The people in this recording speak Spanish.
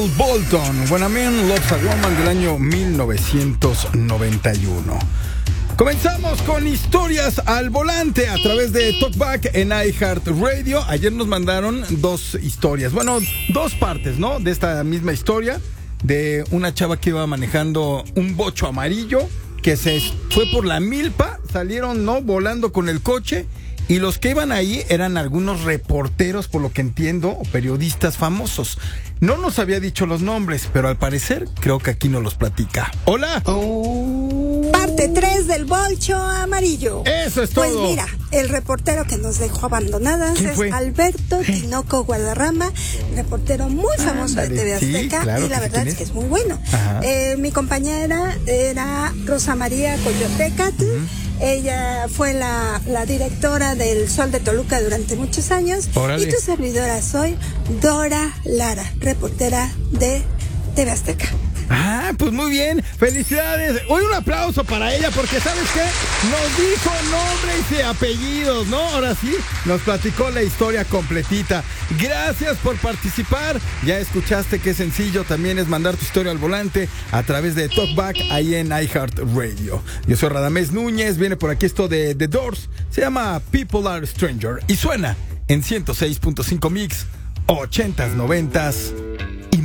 Michael Bolton, When a Man Loves a Woman, del año 1991. Comenzamos con historias al volante a través de Talkback en iHeartRadio. Ayer nos mandaron dos historias, bueno, dos partes, ¿no? De esta misma historia, de una chava que iba manejando un bocho amarillo, que se fue por la milpa, salieron, ¿no?, volando con el coche. Y los que iban ahí eran algunos reporteros, por lo que entiendo, o periodistas famosos. No nos había dicho los nombres, pero al parecer creo que aquí nos los platica. ¡Hola! Parte 3 del Bolcho Amarillo. Eso es todo. Pues mira, el reportero que nos dejó abandonadas es Alberto Tinoco Guadarrama, reportero muy famoso de TV Azteca, sí, claro, y la verdad es que es muy bueno. Mi compañera era Rosa María Coyotecatl. Ella fue la directora del Sol de Toluca durante muchos años. ¡Órale! Y tu servidora soy Dora Lara, reportera de TV Azteca. Ah, pues muy bien, felicidades. Hoy un aplauso para ella porque, ¿sabes qué? Nos dijo nombres y apellidos, ¿no? Ahora sí, nos platicó la historia completita. Gracias por participar. Ya escuchaste qué sencillo también es mandar tu historia al volante a través de Talkback ahí en iHeartRadio. Yo soy Radamés Núñez, viene por aquí esto de The Doors. Se llama People Are Stranger y suena en 106.5 Mix, 80s, 90s